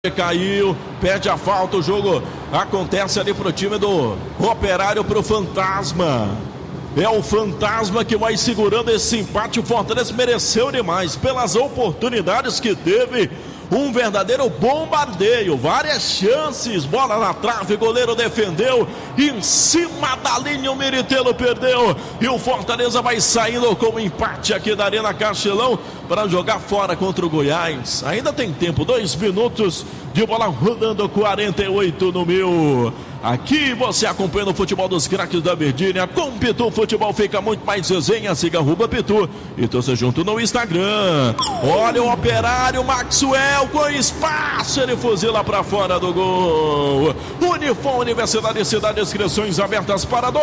Caiu, perde a falta, o jogo acontece ali pro time do Operário, pro Fantasma. É o Fantasma que vai segurando esse empate. O Fortaleza mereceu demais pelas oportunidades que teve. Um verdadeiro bombardeio, várias chances, bola na trave, goleiro defendeu, em cima da linha o Miritelo perdeu, e o Fortaleza vai saindo com o empate aqui da Arena Castelão para jogar fora contra o Goiás. Ainda tem tempo, 2 minutos de bola rolando, 48 no mil. Aqui você acompanha o futebol dos craques da Virgínia. Com Pitu Futebol fica muito mais resenha. Siga @Pitu e torça junto no Instagram. Olha o Operário, Maxwell com espaço, ele fuzila para fora do gol. Unifor Universidade de Cidade, inscrições abertas para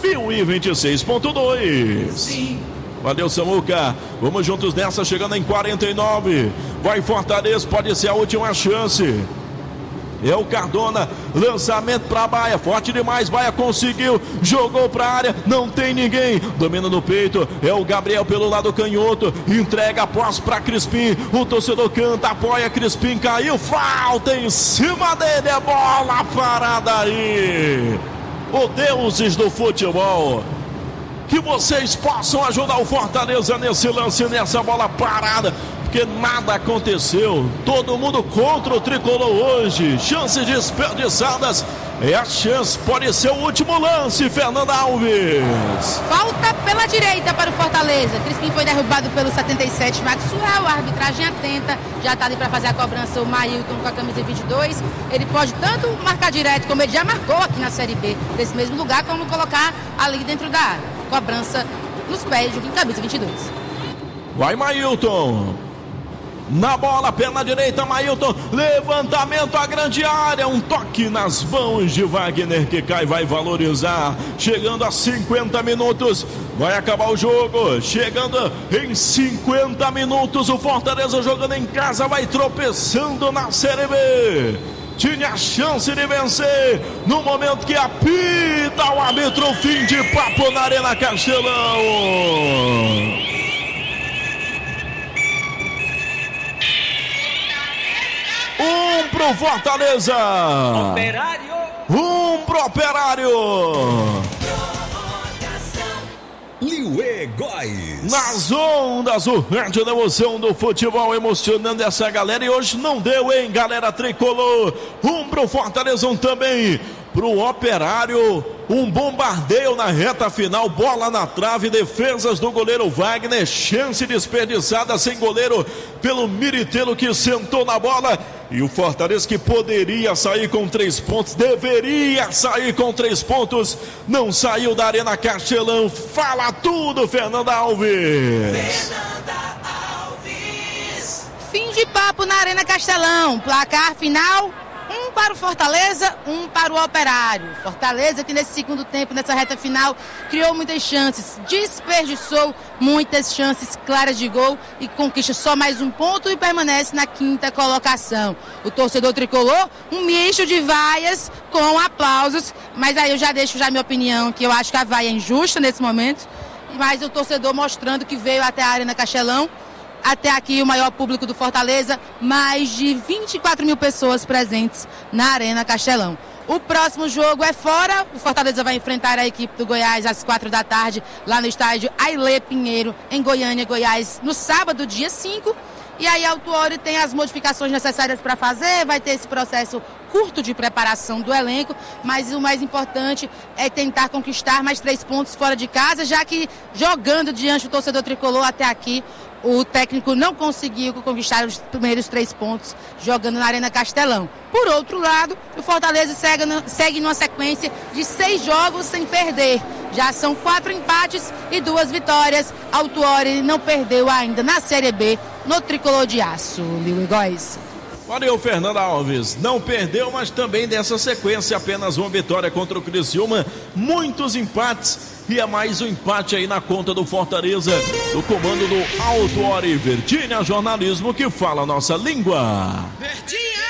2026.2. Valeu, Samuca. Vamos juntos nessa, chegando em 49. Vai Fortaleza, pode ser a última chance. É o Cardona, lançamento para Baia, forte demais, Baia conseguiu, jogou para a área, não tem ninguém, domina no peito, é o Gabriel pelo lado canhoto, entrega a posse para Crispim, o torcedor canta, apoia, Crispim caiu, falta em cima dele, é bola parada aí. Ô deuses do futebol, que vocês possam ajudar o Fortaleza nesse lance, nessa bola parada, porque nada aconteceu, todo mundo contra o tricolor hoje, chances desperdiçadas, é a chance, pode ser o último lance, Fernanda Alves. Falta pela direita para o Fortaleza, Crispim foi derrubado pelo 77, Maxwell, a arbitragem atenta, já está ali para fazer a cobrança o Mailton com a camisa 22, ele pode tanto marcar direto, como ele já marcou aqui na Série B, desse mesmo lugar, como colocar ali dentro da área, cobrança nos pés de camisa 22. Vai Mailton. Na bola, perna direita, Mailton, levantamento à grande área, um toque nas mãos de Wagner que cai, vai valorizar, chegando a 50 minutos, vai acabar o jogo, chegando em 50 minutos, o Fortaleza jogando em casa, vai tropeçando na Série B, tinha chance de vencer, no momento que apita o árbitro, fim de papo na Arena Castelão. Um pro Fortaleza, Operário. Um pro Operário. Liuê Góes. Nas ondas, o rádio da emoção do futebol, emocionando essa galera. E hoje não deu, hein, galera tricolor. Um pro Fortaleza, um também pro Operário. Um bombardeio na reta final, bola na trave, defesas do goleiro Wagner, chance desperdiçada sem goleiro pelo Miritelo que sentou na bola. E o Fortaleza que poderia sair com 3 pontos, deveria sair com 3 pontos, não saiu da Arena Castelão. Fala tudo, Fernanda Alves. Fim de papo na Arena Castelão, placar final, 1 para o Fortaleza, 1 para o Operário. Fortaleza que nesse segundo tempo, nessa reta final, criou muitas chances, desperdiçou muitas chances claras de gol e conquista só mais 1 ponto e permanece na 5ª colocação. O torcedor tricolor, um misto de vaias com aplausos, mas aí eu já deixo minha opinião, que eu acho que a vaia é injusta nesse momento, mas o torcedor mostrando que veio até a Arena Castelão. Até aqui o maior público do Fortaleza, mais de 24 mil pessoas presentes na Arena Castelão. O próximo jogo é fora, o Fortaleza vai enfrentar a equipe do Goiás às 4 da tarde, lá no estádio Ailê Pinheiro, em Goiânia, Goiás, no sábado, dia 5. E aí a Autuori tem as modificações necessárias para fazer, vai ter esse processo curto de preparação do elenco, mas o mais importante é tentar conquistar mais 3 pontos fora de casa, já que jogando diante do torcedor tricolor até aqui, o técnico não conseguiu conquistar os primeiros 3 pontos jogando na Arena Castelão. Por outro lado, o Fortaleza segue numa sequência de 6 jogos sem perder. Já são 4 empates e 2 vitórias. Autuori não perdeu ainda na Série B no tricolor de aço. Liuê Góes. Valeu, Fernanda Alves. Não perdeu, mas também dessa sequência, apenas 1 vitória contra o Criciúma, muitos empates. E é mais um empate aí na conta do Fortaleza, do comando do Autuori. Virgínia Jornalismo, que fala a nossa língua. Virgínia.